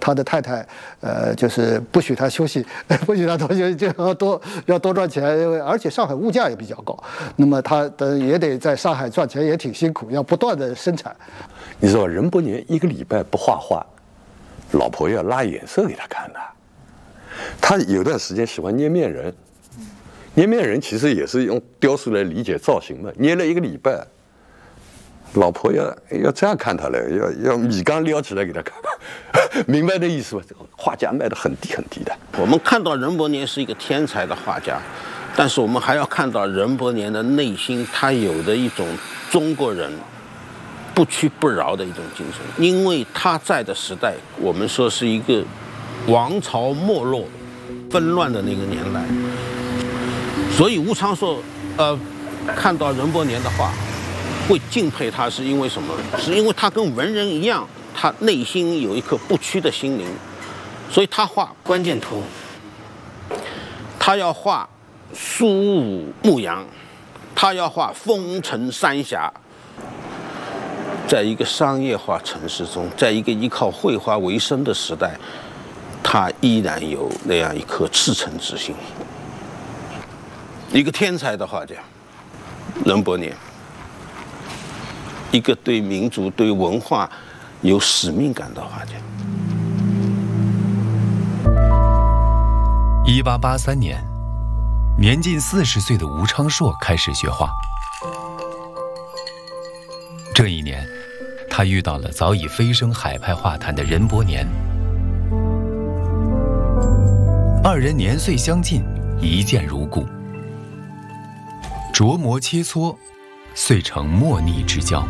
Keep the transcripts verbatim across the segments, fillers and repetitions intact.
他的太太呃就是不许他休息，不许他多休息，就要多要多赚钱，而且上海物价也比较高，那么他的也得在上海赚钱，也挺辛苦，要不断的生产。 你知道任伯年一个礼拜不画画，老婆要拉眼色给他看的。他有段时间喜欢捏面人，捏面人其实也是用雕塑来理解造型嘛，捏了一个礼拜，老婆要要这样看他了，要要米缸撩起来给他看，明白这意思吧？这个画家卖的很低很低的。 我们看到任伯年是一个天才的画家，但是我们还要看到任伯年的内心，他有的一种中国人不屈不挠的一种精神，因为他在的时代，我们说是一个王朝没落、纷乱的那个年代，所以吴昌硕，呃，看到任伯年的画，会敬佩他，是因为什么？是因为他跟文人一样，他内心有一颗不屈的心灵，所以他画关键图，他要画苏武牧羊，他要画风尘三峡。在一个商业化城市中，在一个依靠绘画为生的时代，他依然有那样一颗赤诚之心。一个天才的画家，任伯年，一个对民族、对文化有使命感的画家。 一八八三年，年近四十岁的吴昌硕开始学画。这一年，他遇到了早已飞升海派画坛的任伯年。二人年岁相近，一见如故，琢磨切磋，遂成莫逆之交。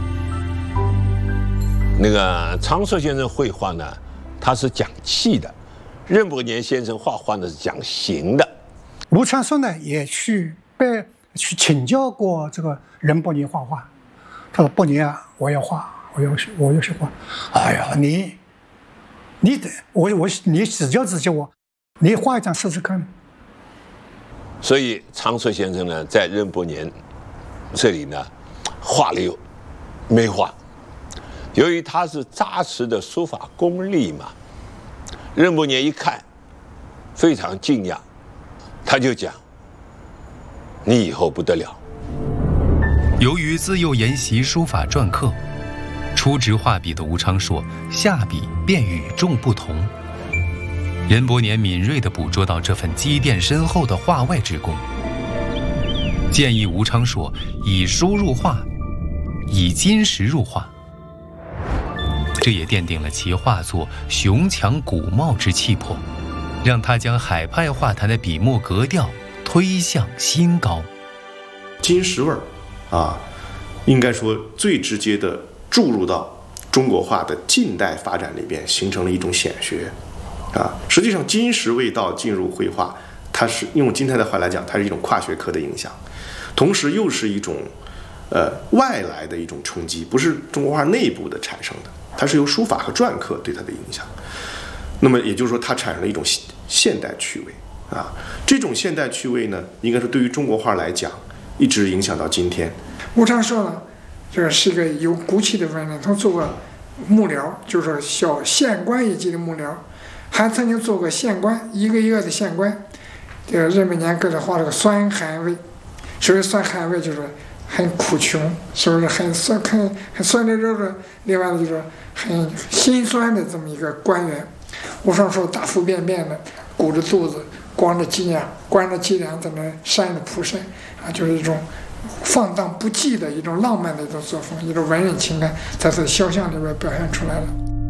那个昌硕先生绘画呢，他是讲气的；任伯年先生画画呢是讲形的。 吴昌硕呢也去被去请教过这个任伯年画画。他说：“伯年啊，我要画，我要学，我要学画。哎呀，你，你得我我你指教指教我，你画一张试试看。” 所以昌硕先生呢，在任伯年这里呢，画了有没画。由于他是扎实的书法功力嘛，任伯年一看，非常惊讶，他就讲：“你以后不得了。” 由于自幼研习书法篆刻，初执画笔的吴昌硕下笔便与众不同。任伯年敏锐地捕捉到这份积淀深厚的画外之功，建议吴昌硕以书入画，以金石入画。这也奠定了其画作雄强古茂之气魄，让他将海派画坛的笔墨格调推向新高。 金石味儿啊，应该说最直接的注入到中国画的近代发展里边，形成了一种显学啊。实际上，金石味道进入绘画，它是用今天的话来讲，它是一种跨学科的影响，同时又是一种呃外来的一种冲击，不是中国画内部的产生的，它是由书法和篆刻对它的影响。那么也就是说，它产生了一种现代趣味啊。这种现代趣味呢，应该说对于中国画来讲，一直影响到今天。 吴昌硕呢，这是一个有骨气的文人，他做过幕僚，就是小县官一级的幕僚，还曾经做过县官，一个一个的县官。这个任伯年给他画了个酸寒味，所谓酸寒味就是很苦穷，是不是很酸很很酸溜溜的？另外就是很心酸的这么一个官员。吴昌硕大腹便便的，鼓着肚子，光着脊梁，光着脊梁在那扇着蒲扇啊，就是一种放荡不羁的一种浪漫的一种作风，一种文人情感，在他的肖像里边表现出来了。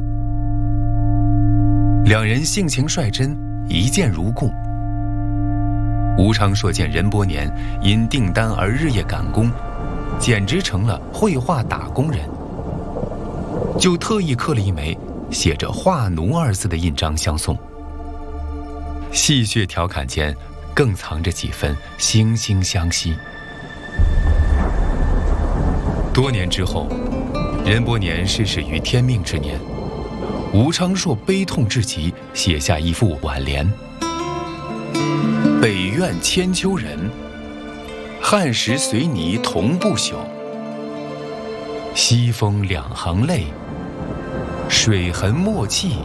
两人性情率真，一见如故。吴昌硕见任伯年因订单而日夜赶工，简直成了绘画打工人，就特意刻了一枚写着“画奴”二字的印章相送。戏谑调侃间，更藏着几分惺惺相惜。多年之后，任伯年逝世于天命之年，吴昌硕悲痛至极，写下一副挽联：“北苑千秋人，汉时随泥同不朽。西风两行泪，水痕默契